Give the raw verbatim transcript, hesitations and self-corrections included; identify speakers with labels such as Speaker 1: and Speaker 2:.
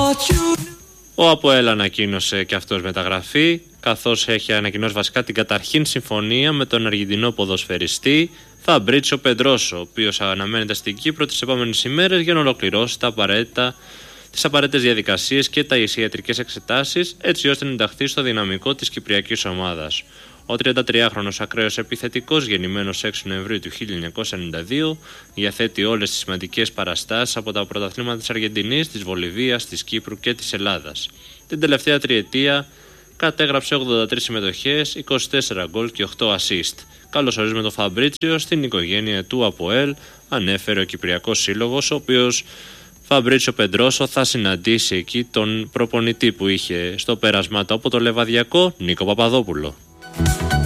Speaker 1: Ο ΑΠΟΕΛ ανακοίνωσε και αυτός μεταγραφή, καθώς έχει ανακοινώσει βασικά την καταρχήν συμφωνία με τον Αργεντινό ποδοσφαιριστή Φαμπρίτσιο Πεντρόσο, ο οποίος αναμένεται στην Κύπρο τις επόμενες ημέρες για να ολοκληρώσει τα απαραίτητα, τις απαραίτητες διαδικασίες και τα ιατρικές εξετάσεις, έτσι ώστε να ενταχθεί στο δυναμικό της κυπριακής ομάδας. Ο τριαντατριάχρονος ακραίος επιθετικός, γεννημένος έξι Νοεμβρίου του χίλια εννιακόσια ενενήντα δύο, διαθέτει όλες τις σημαντικές παραστάσεις από τα πρωταθλήματα της Αργεντινής, της Βολιβίας, της Κύπρου και της Ελλάδας. Την τελευταία τριετία κατέγραψε ογδόντα τρεις συμμετοχές, είκοσι τέσσερα γκολ και οκτώ ασίστ. Καλώς ορίζουμε τον Φαμπρίτσιο στην οικογένεια του ΑΠΟΕΛ, ανέφερε ο Κυπριακός Σύλλογος, ο οποίος Φαμπρίτσιο Πεντρόσο θα συναντήσει εκεί τον προπονητή που είχε στο πέρασμά του από το Λεβαδιακό, Νίκο Παπαδόπουλο.